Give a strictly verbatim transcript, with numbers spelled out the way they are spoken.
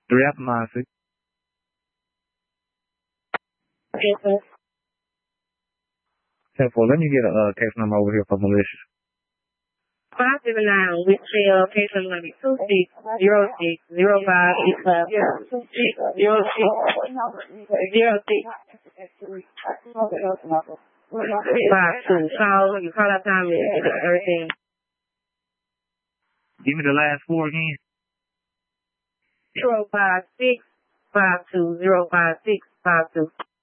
Three after nine six. Yes, sir. Ten four. Let me get a uh, case number over here for malicious. Five seven nine Whitfield, case number two six zero six zero five eight five two six zero six zero six five two. Call you call out time and everything. Give me the last four again. Zero five six five two zero five six five two.